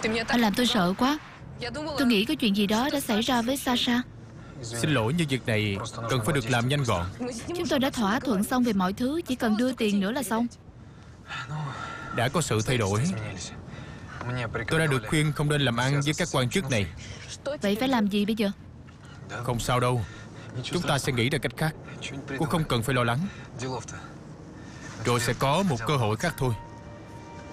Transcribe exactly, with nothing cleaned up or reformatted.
Anh làm tôi sợ quá. Tôi nghĩ có chuyện gì đó đã xảy ra với Sasha. Xin lỗi nhưng việc này cần phải được làm nhanh gọn. Chúng tôi đã thỏa thuận xong về mọi thứ, chỉ cần đưa tiền nữa là xong. Đã có sự thay đổi. Tôi đã được khuyên không nên làm ăn với các quan chức này. Vậy phải làm gì bây giờ? Không sao đâu, chúng ta sẽ nghĩ ra cách khác. Cô không cần phải lo lắng. Rồi sẽ có một cơ hội khác thôi.